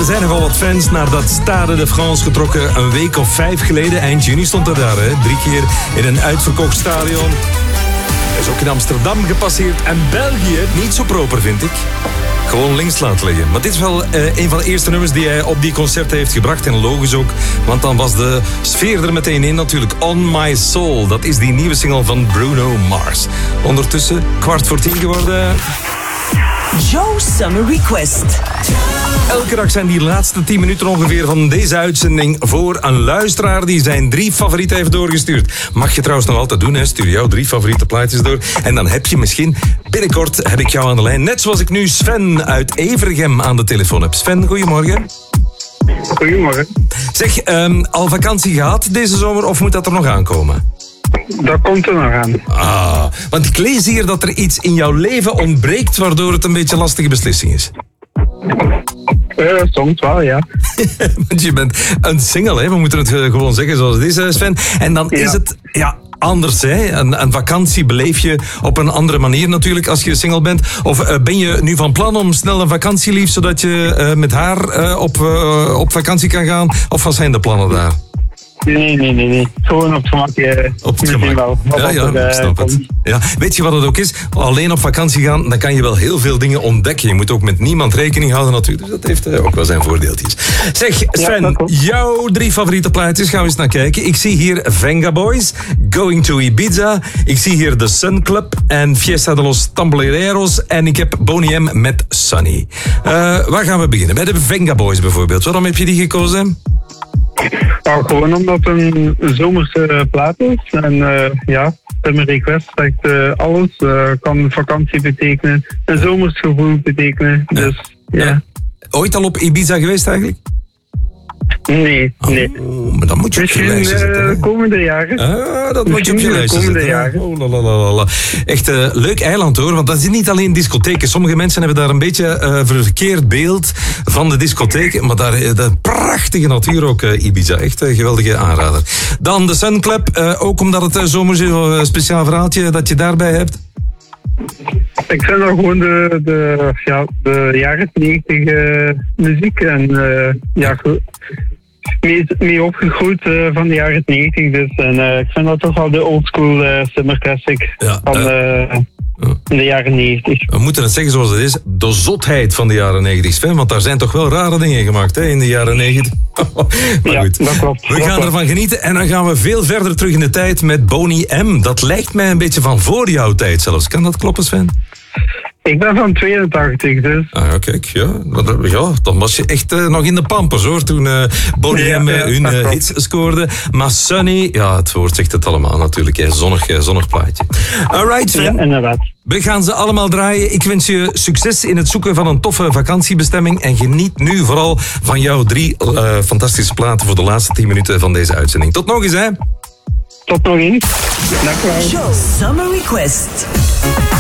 Er zijn nogal wat fans naar dat Stade de France getrokken een week of 5 geleden. Eind juni stond hij daar, 3 keer in een uitverkocht stadion. Hij is ook in Amsterdam gepasseerd en België, niet zo proper vind ik. Gewoon links laten liggen. Maar dit is wel een van de eerste nummers die hij op die concerten heeft gebracht. En logisch ook, want dan was de sfeer er meteen in natuurlijk. On My Soul, dat is die nieuwe single van Bruno Mars. Ondertussen 9:15 geworden. Joe Summer Request. Elke dag zijn die laatste 10 minuten ongeveer van deze uitzending voor een luisteraar die zijn 3 favorieten heeft doorgestuurd. Mag je trouwens nog altijd doen, hè? Stuur jouw 3 favoriete plaatjes door. En dan heb je misschien, binnenkort heb ik jou aan de lijn. Net zoals ik nu Sven uit Evergem aan de telefoon heb. Sven, goedemorgen. Goedemorgen. Zeg, al vakantie gehad deze zomer of moet dat er nog aankomen? Dat komt er nog aan. Want ik lees hier dat er iets in jouw leven ontbreekt waardoor het een beetje een lastige beslissing is. Soms wel, ja. Want je bent een single, hè? We moeten het gewoon zeggen zoals het is, Sven. En dan is het anders, hè? Een vakantie beleef je op een andere manier natuurlijk als je single bent. Of ben je nu van plan om snel een vakantielief zodat je met haar op vakantie kan gaan? Of wat zijn de plannen daar? Nee. Gewoon op het gemak. Op het gemak. Wel. Ik snap het. Ja. Weet je wat het ook is? Alleen op vakantie gaan, dan kan je wel heel veel dingen ontdekken. Je moet ook met niemand rekening houden natuurlijk. Dus dat heeft ook wel zijn voordeeltjes. Zeg, Sven, jouw 3 favoriete plaatjes gaan we eens naar kijken. Ik zie hier Venga Boys, Going to Ibiza. Ik zie hier The Sun Club en Fiesta de los Tamboreros. En ik heb Boney M met Sunny. Waar gaan we beginnen? Bij de Venga Boys bijvoorbeeld. Waarom heb je die gekozen? Nou, gewoon omdat het een zomerse plaat is. En Summer Request zegt alles. Kan vakantie betekenen. Een zomers gevoel betekenen. Dus ja. Ooit al op Ibiza geweest eigenlijk? Nee. Maar dan moet je op je lijstje zetten. De komende jaren. Dat moet je op je lijstje zetten. Oh, lalalala. Echt leuk eiland hoor, want dat is niet alleen discotheken. Sommige mensen hebben daar een beetje verkeerd beeld van de discotheken. Maar daar de prachtige natuur ook, Ibiza. Echt een geweldige aanrader. Dan de Sun Club, ook omdat het zomers is, een speciaal verhaaltje dat je daarbij hebt. Ik vind dat gewoon de jaren 90 muziek en mee opgegroeid van de jaren 90 dus. En ik vind dat toch wel de oldschool summer classic van de jaren 90. We moeten het zeggen zoals het is, de zotheid van de jaren 90, Sven, want daar zijn toch wel rare dingen gemaakt hè, in de jaren 90. Maar goed, dat klopt. We gaan ervan genieten en dan gaan we veel verder terug in de tijd met Boney M. Dat lijkt mij een beetje van voor jouw tijd zelfs. Kan dat kloppen, Sven? Ik ben van 82, dus. Kijk, dan was je echt nog in de pampers, hoor, toen Boney M hun hits scoorde. Maar Sunny, het woord zegt het allemaal natuurlijk, hè. Zonnig plaatje. Alright, Sven. Ja, inderdaad. We gaan ze allemaal draaien. Ik wens je succes in het zoeken van een toffe vakantiebestemming en geniet nu vooral van jouw 3 fantastische platen voor de laatste 10 minuten van deze uitzending. Tot nog eens, hè. Tot nog eens. Dank u wel. Joe Summer Request.